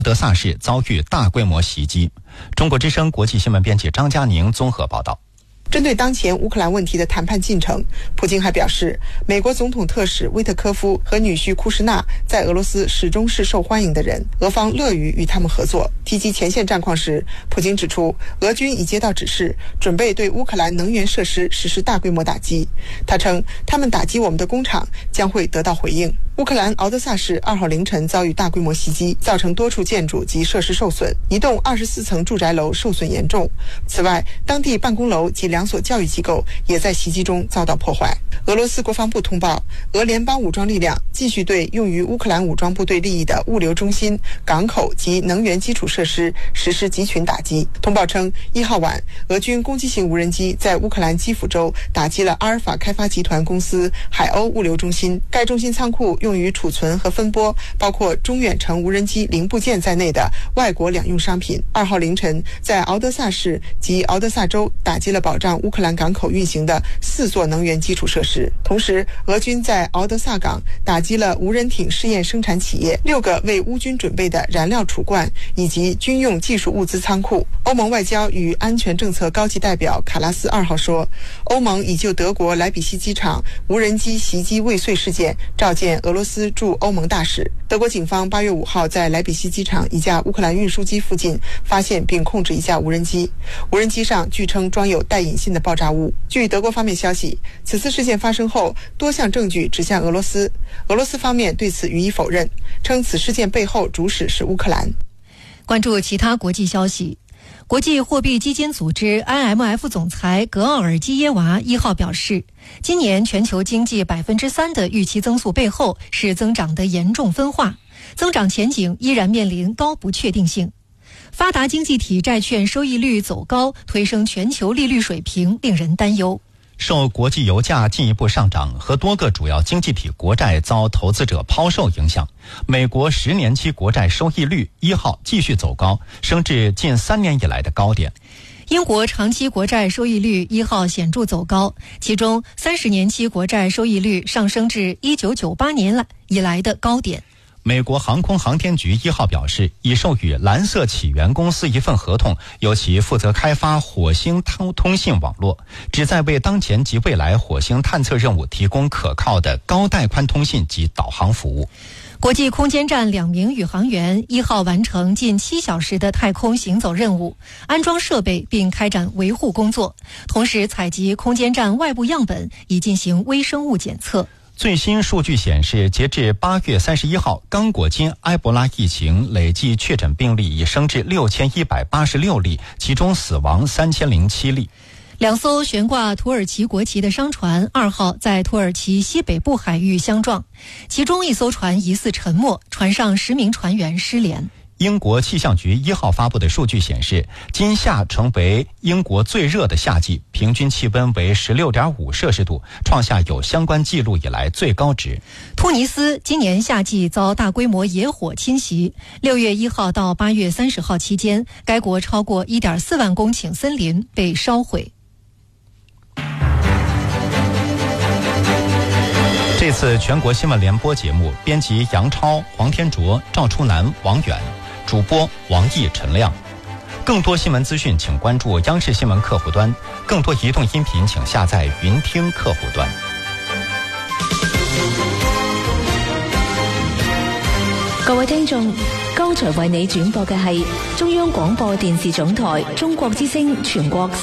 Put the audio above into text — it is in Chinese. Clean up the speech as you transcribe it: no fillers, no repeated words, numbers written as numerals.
德萨市遭遇大规模袭击。中国之声国际新闻编辑张佳宁综合报道。 针对当前乌克兰问题的谈判进程，普京还表示，美国总统特使威特科夫和女婿库什纳在俄罗斯始终是受欢迎的人，俄方乐于与他们合作。提及前线战况时，普京指出，俄军已接到指示，准备对乌克兰能源设施实施大规模打击。他称，他们打击我们的工厂将会得到回应。乌克兰敖德萨市2号凌晨遭遇大规模袭击，造成多处建筑及设施受损，一栋24层住宅楼受损严重。此外，当地办公楼及2所教育机构也在袭击中遭到破坏。俄罗斯国防部通报，俄联邦武装力量继续对用于乌克兰武装部队利益的物流中心、港口及能源基础设施实施集群打击。通报称，1号晚，俄军攻击型无人机在乌克兰基辅州打击了阿尔法开发集团公司海鸥物流中心。该中心仓库用于储存和分拨包括中远程无人机零部件在内的外国两用商品。2号凌晨，在敖德萨市及敖德萨州打击了保障乌克兰港口运行的4座能源基础设施。同时，俄军在敖德萨港打击了无人艇试验生产企业、6个为乌军准备的燃料储罐以及军用技术物资仓库。欧盟外交与安全政策高级代表卡拉斯2号说，欧盟已就德国莱比锡机场无人机袭击未遂事件召见俄罗斯驻欧盟大使。德国警方8月5号在莱比锡机场一架乌克兰运输机附近发现并控制一架无人机，无人机上据称装有带引信的爆炸物。据德国方面消息，此次事件发生后，多项证据指向俄罗斯，俄罗斯方面对此予以否认，称此事件背后主使是乌克兰。 关注其他国际消息，国际货币基金组织 IMF 总裁格奥尔基耶娃1号表示，今年全球经济 3% 的预期增速背后是增长的严重分化，增长前景依然面临高不确定性。发达经济体债券收益率走高，推升全球利率水平，令人担忧。 受国际油价进一步上涨和多个主要经济体国债遭投资者抛售影响，美国10年期国债收益率1号继续走高，升至近3年以来的高点。 英国长期国债收益率1号显著走高，其中30年期国债收益率上升至1998年以来的高点。 美国航空航天局1号表示，已授予蓝色起源公司一份合同，由其负责开发火星通信网络，旨在为当前及未来火星探测任务提供可靠的高带宽通信及导航服务。 国际空间站2名宇航员1号完成近7小时的太空行走任务，安装设备并开展维护工作，同时采集空间站外部样本以进行微生物检测。 最新数据显示，截至8月31号，刚果金埃博拉疫情累计确诊病例已升至6186例，其中死亡3007例。 2艘悬挂土耳其国旗的商船2号在土耳其西北部海域相撞，其中1艘船疑似沉没，船上10名船员失联。 英国气象局1号发布的数据显示，今夏成为英国最热的夏季，平均气温为16.5摄氏度，创下有相关记录以来最高值。 突尼斯今年夏季遭大规模野火侵袭，6月1号到8月30号期间，该国超过 1.4 万公顷森林被烧毁。 这次全国新闻联播节目，编辑杨超、黄天卓、赵初南、王远，主播王毅、陈亮。更多新闻资讯请关注央视新闻客户端，更多移动音频请下載雲聽客戶端。 各位聽眾，剛才為你轉播嘅係中央廣播電視總台中國之聲全國